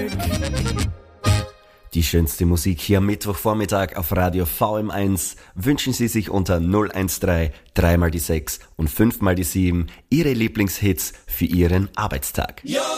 Die schönste Musik hier am Mittwochvormittag auf Radio VM1 wünschen Sie sich unter 013 3 mal die 6 und 5 mal die 7 Ihre Lieblingshits für Ihren Arbeitstag.